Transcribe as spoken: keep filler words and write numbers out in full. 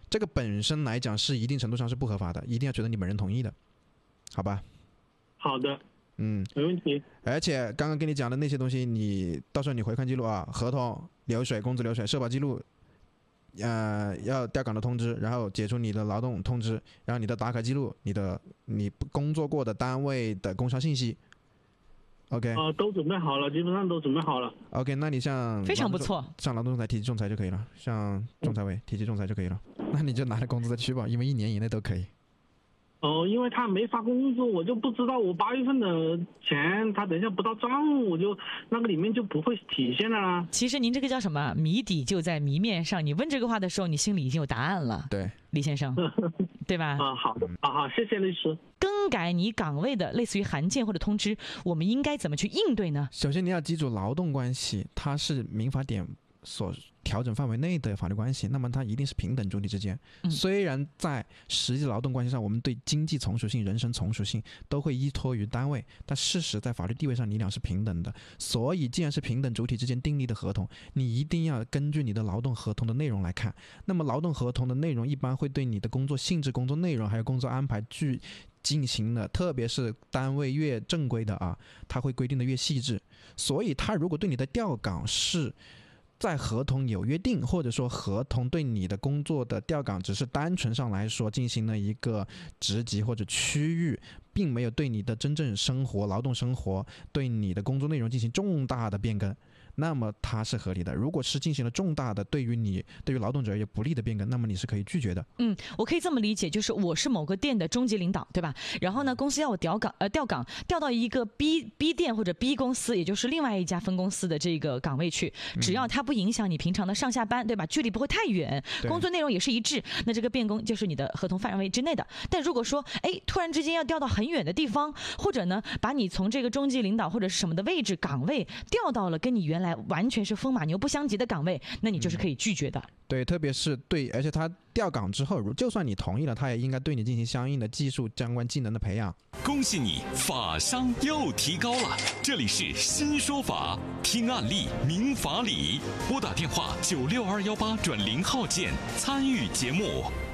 这个本身来讲是一定程度上是不合法的，一定要取得你本人同意的，好吧？ 好的， 嗯， 没问题。 而且刚刚跟你讲的那些东西，你到时候你回看记录啊，合同、流水、工资流水、社保记录，呃，要调岗的通知，然后解除你的劳动通知，然后你的打卡记录，你的你工作过的单位的工商信息。OK， 啊、呃，都准备好了，基本上都准备好了。 OK， 那你像非常不错， 上劳动仲裁提起仲裁就可以了，像仲裁委提起仲裁就可以了。那你就拿着工资再去吧，因为一年以内都可以。 哦，因为他没发工资，我就不知道我八月份的钱，他等一下不到账户，我就那个里面就不会体现了啦。 其实您这个叫什么？谜底就在谜面上。你问这个话的时候，你心里已经有答案了。 对， 李先生，对吧？ 啊，好，啊好，谢谢律师。 更改你岗位的类似于函件或者通知，我们应该怎么去应对呢？ 首先你要记住，劳动关系它是民法典所调整范围内的法律关系，那么它一定是平等主体之间。 嗯、 虽然在实际劳动关系上，我们对经济从属性、人身从属性都会依托于单位，但事实在法律地位上你俩是平等的。所以，既然是平等主体之间订立的合同，你一定要根据你的劳动合同的内容来看。那么，劳动合同的内容一般会对你的工作性质、工作内容还有工作安排具进行的，特别是单位越正规的啊，它会规定的越细致。所以，它如果对你的调岗是在合同有约定，或者说合同对你的工作的调岗只是单纯上来说进行了一个职级或者区域，并没有对你的真正生活、劳动生活、对你的工作内容进行重大的变更，那么它是合理的。如果是进行了重大的对于你对于劳动者有不利的变更，那么你是可以拒绝的。 嗯，我可以这么理解，就是我是某个店的中级领导，对吧？然后呢，公司要我调岗，呃，调岗调到一个 B B 店或者 B 公司，也就是另外一家分公司的这个岗位去，只要它不影响你平常的上下班，对吧？距离不会太远，工作内容也是一致，那这个变更就是你的合同范围之内的。但如果说，哎，突然之间要调到很远的地方，或者呢，把你从这个中级领导或者是什么的位置岗位调到了跟你原来完全是风马牛不相及的岗位，那你就是可以拒绝的。 嗯、对，特别是对，而且他调岗之后，就算你同意了，他也应该对你进行相应的技术相关技能的培养。 恭喜你，法商又提高了！这里是新说法，听案例明法理，拨打电话九六二幺八转零号键参与节目。